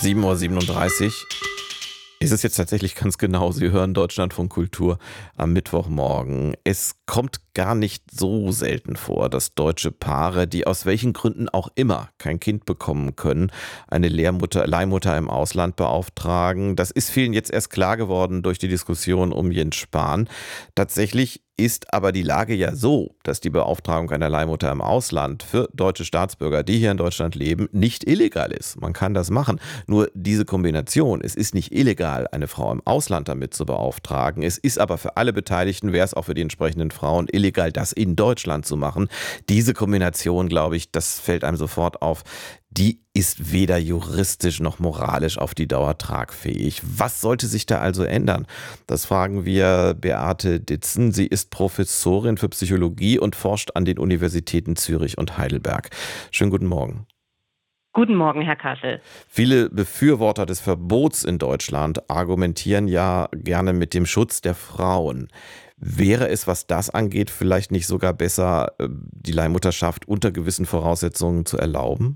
7:37 Uhr. Ist es jetzt tatsächlich ganz genau. Sie hören Deutschlandfunk Kultur am Mittwochmorgen. Es kommt gar nicht so selten vor, dass deutsche Paare, die aus welchen Gründen auch immer kein Kind bekommen können, eine Leihmutter im Ausland beauftragen. Das ist vielen jetzt erst klar geworden durch die Diskussion um Jens Spahn. Tatsächlich ist aber die Lage ja so, dass die Beauftragung einer Leihmutter im Ausland für deutsche Staatsbürger, die hier in Deutschland leben, nicht illegal ist. Man kann das machen. Nur diese Kombination, es ist nicht illegal, eine Frau im Ausland damit zu beauftragen. Es ist aber für alle Beteiligten, wäre es auch für die entsprechenden Frauen, illegal, das in Deutschland zu machen. Diese Kombination, glaube ich, das fällt einem sofort auf, die ist weder juristisch noch moralisch auf die Dauer tragfähig. Was sollte sich da also ändern? Das fragen wir Beate Ditzen. Sie ist Professorin für Psychologie und forscht an den Universitäten Zürich und Heidelberg. Schönen guten Morgen. Guten Morgen, Herr Kassel. Viele Befürworter des Verbots in Deutschland argumentieren ja gerne mit dem Schutz der Frauen. Wäre es, was das angeht, vielleicht nicht sogar besser, die Leihmutterschaft unter gewissen Voraussetzungen zu erlauben?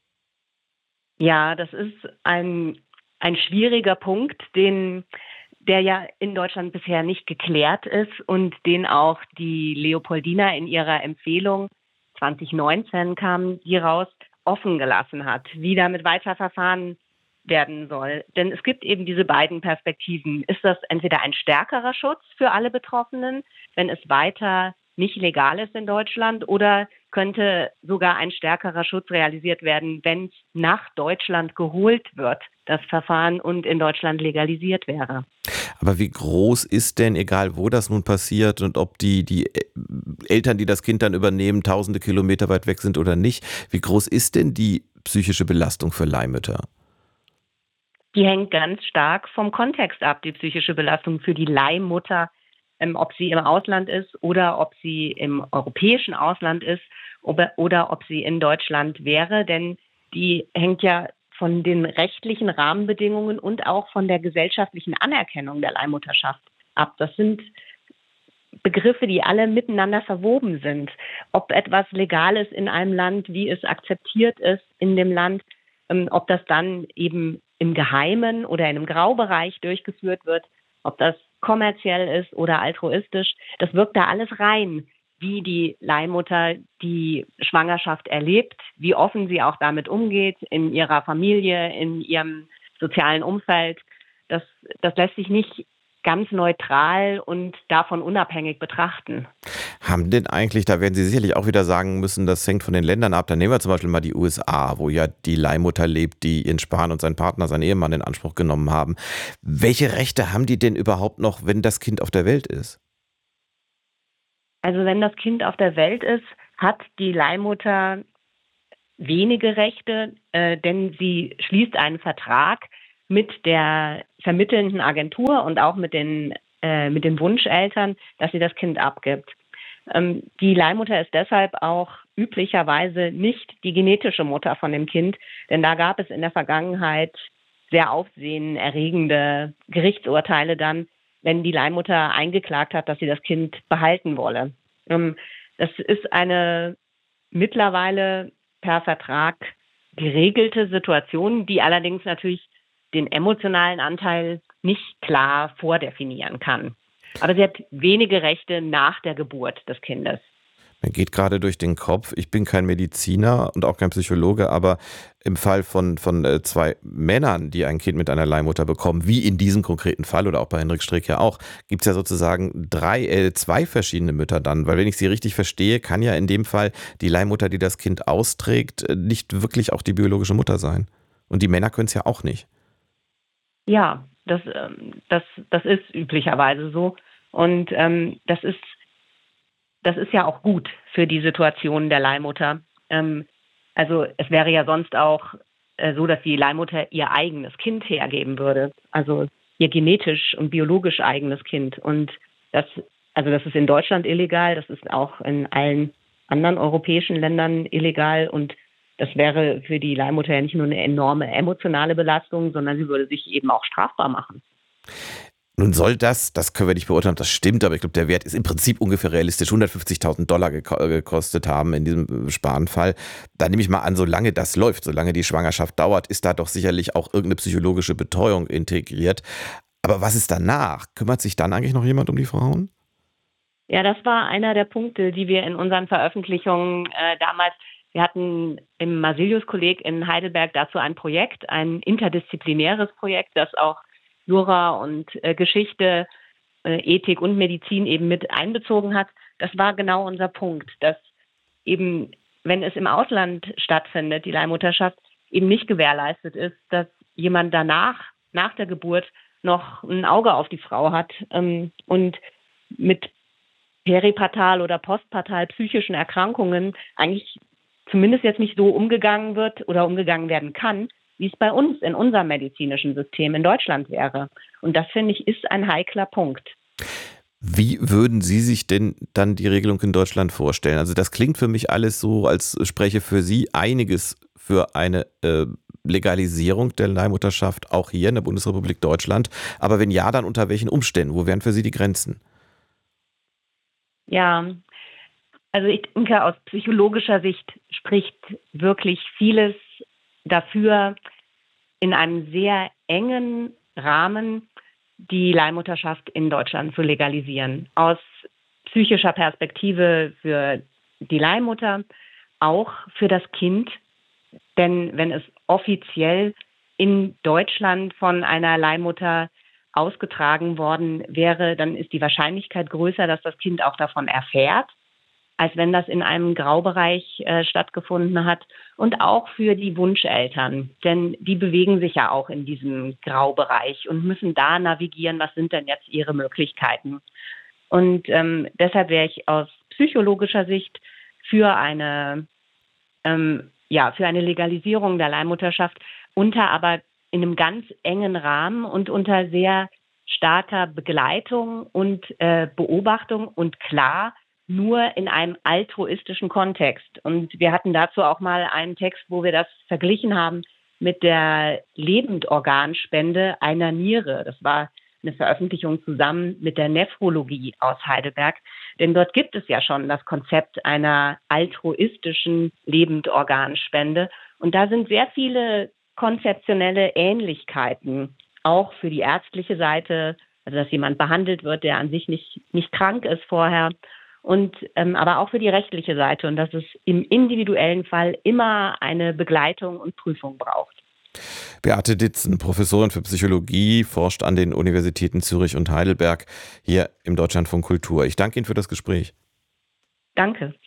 Ja, das ist ein schwieriger Punkt, der ja in Deutschland bisher nicht geklärt ist und den auch die Leopoldina in ihrer Empfehlung 2019 kam die raus, offen gelassen hat, wie damit weiter verfahren werden soll. Denn es gibt eben diese beiden Perspektiven. Ist das entweder ein stärkerer Schutz für alle Betroffenen, wenn es weiter nicht legal ist in Deutschland, oder könnte sogar ein stärkerer Schutz realisiert werden, wenn es nach Deutschland geholt wird, das Verfahren, und in Deutschland legalisiert wäre? Aber wie groß ist denn, egal wo das nun passiert und ob die Eltern, die das Kind dann übernehmen, tausende Kilometer weit weg sind oder nicht, wie groß ist denn die psychische Belastung für Leihmütter? Die hängt ganz stark vom Kontext ab, die psychische Belastung für die Leihmutter, ob sie im Ausland ist oder ob sie im europäischen Ausland ist oder ob sie in Deutschland wäre. Denn die hängt ja von den rechtlichen Rahmenbedingungen und auch von der gesellschaftlichen Anerkennung der Leihmutterschaft ab. Das sind Begriffe, die alle miteinander verwoben sind. Ob etwas legal ist in einem Land, wie es akzeptiert ist in dem Land, ob das dann eben im Geheimen oder in einem Graubereich durchgeführt wird, ob das kommerziell ist oder altruistisch, das wirkt da alles rein, wie die Leihmutter die Schwangerschaft erlebt, wie offen sie auch damit umgeht, in ihrer Familie, in ihrem sozialen Umfeld. Das lässt sich nicht ganz neutral und davon unabhängig betrachten. Haben denn eigentlich, da werden Sie sicherlich auch wieder sagen müssen, das hängt von den Ländern ab. Dann nehmen wir zum Beispiel mal die USA, wo ja die Leihmutter lebt, die Jens Spahn und sein Partner, sein Ehemann in Anspruch genommen haben. Welche Rechte haben die denn überhaupt noch, wenn das Kind auf der Welt ist? Also wenn das Kind auf der Welt ist, hat die Leihmutter wenige Rechte, denn sie schließt einen Vertrag mit der vermittelnden Agentur und auch mit den Wunscheltern, dass sie das Kind abgibt. Die Leihmutter ist deshalb auch üblicherweise nicht die genetische Mutter von dem Kind, denn da gab es in der Vergangenheit sehr aufsehenerregende Gerichtsurteile dann, wenn die Leihmutter eingeklagt hat, dass sie das Kind behalten wolle. Das ist eine mittlerweile per Vertrag geregelte Situation, die allerdings natürlich den emotionalen Anteil nicht klar vordefinieren kann. Aber sie hat wenige Rechte nach der Geburt des Kindes. Mir geht gerade durch den Kopf, ich bin kein Mediziner und auch kein Psychologe, aber im Fall von zwei Männern, die ein Kind mit einer Leihmutter bekommen, wie in diesem konkreten Fall oder auch bei Henrik Strick ja auch, gibt es ja sozusagen zwei verschiedene Mütter dann. Weil wenn ich Sie richtig verstehe, kann ja in dem Fall die Leihmutter, die das Kind austrägt, nicht wirklich auch die biologische Mutter sein. Und die Männer können es ja auch nicht. Ja, das ist üblicherweise so. Und das ist ja auch gut für die Situation der Leihmutter. Also es wäre ja sonst auch so, dass die Leihmutter ihr eigenes Kind hergeben würde. Also ihr genetisch und biologisch eigenes Kind. Und das ist in Deutschland illegal, das ist auch in allen anderen europäischen Ländern illegal. Und das wäre für die Leihmutter ja nicht nur eine enorme emotionale Belastung, sondern sie würde sich eben auch strafbar machen. Nun soll das können wir nicht beurteilen, ob das stimmt, aber ich glaube, der Wert ist im Prinzip ungefähr realistisch, 150.000 $ gekostet haben in diesem Spanfall. Da nehme ich mal an, solange das läuft, solange die Schwangerschaft dauert, ist da doch sicherlich auch irgendeine psychologische Betreuung integriert. Aber was ist danach? Kümmert sich dann eigentlich noch jemand um die Frauen? Ja, das war einer der Punkte, die wir in unseren Veröffentlichungen damals, wir hatten im Masilius-Kolleg in Heidelberg dazu ein Projekt, ein interdisziplinäres Projekt, das auch Jura und Geschichte, Ethik und Medizin eben mit einbezogen hat. Das war genau unser Punkt, dass eben, wenn es im Ausland stattfindet, die Leihmutterschaft, eben nicht gewährleistet ist, dass jemand danach, nach der Geburt, noch ein Auge auf die Frau hat und mit peripartal oder postpartal psychischen Erkrankungen eigentlich zumindest jetzt nicht so umgegangen wird oder umgegangen werden kann, wie es bei uns in unserem medizinischen System in Deutschland wäre. Und das, finde ich, ist ein heikler Punkt. Wie würden Sie sich denn dann die Regelung in Deutschland vorstellen? Also das klingt für mich alles so, als spreche für Sie einiges für eine Legalisierung der Leihmutterschaft auch hier in der Bundesrepublik Deutschland. Aber wenn ja, dann unter welchen Umständen? Wo wären für Sie die Grenzen? Ja, also ich denke, aus psychologischer Sicht spricht wirklich vieles dafür, in einem sehr engen Rahmen die Leihmutterschaft in Deutschland zu legalisieren. Aus psychischer Perspektive für die Leihmutter, auch für das Kind. Denn wenn es offiziell in Deutschland von einer Leihmutter ausgetragen worden wäre, dann ist die Wahrscheinlichkeit größer, dass das Kind auch davon erfährt, als wenn das in einem Graubereich stattgefunden hat. Und auch für die Wunscheltern, denn die bewegen sich ja auch in diesem Graubereich und müssen da navigieren, was sind denn jetzt ihre Möglichkeiten. Und deshalb wäre ich aus psychologischer Sicht für eine, für eine Legalisierung der Leihmutterschaft, unter aber in einem ganz engen Rahmen und unter sehr starker Begleitung und Beobachtung und klar nur in einem altruistischen Kontext. Und wir hatten dazu auch mal einen Text, wo wir das verglichen haben mit der Lebendorganspende einer Niere. Das war eine Veröffentlichung zusammen mit der Nephrologie aus Heidelberg. Denn dort gibt es ja schon das Konzept einer altruistischen Lebendorganspende. Und da sind sehr viele konzeptionelle Ähnlichkeiten, auch für die ärztliche Seite, also dass jemand behandelt wird, der an sich nicht krank ist vorher. Und aber auch für die rechtliche Seite und dass es im individuellen Fall immer eine Begleitung und Prüfung braucht. Beate Ditzen, Professorin für Psychologie, forscht an den Universitäten Zürich und Heidelberg hier im Deutschlandfunk Kultur. Ich danke Ihnen für das Gespräch. Danke.